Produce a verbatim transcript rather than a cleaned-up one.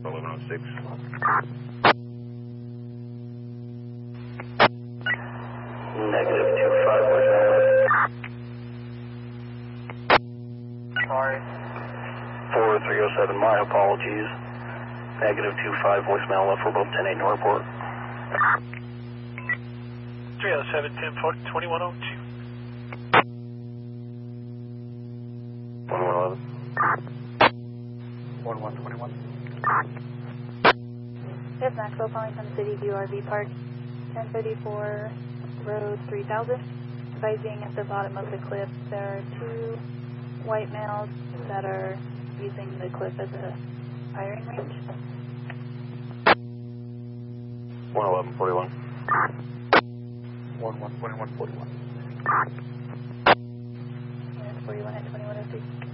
eleven oh six. Negative two five, West Alpha. Sorry. four three oh seven, my apologies. Negative two five, voicemail left for both ten eight Northport. three oh seven, ten four, twenty-one oh two. twenty-one eleven. one one twenty-one. Yes, Maxwell calling from City View R V Park, ten thirty-four Road three thousand. Advising at the bottom of the cliff, there are two white males that are using the cliff as a firing range. one eleven forty-one. one one twenty-one forty-one. Unit forty-one at twenty-one oh three.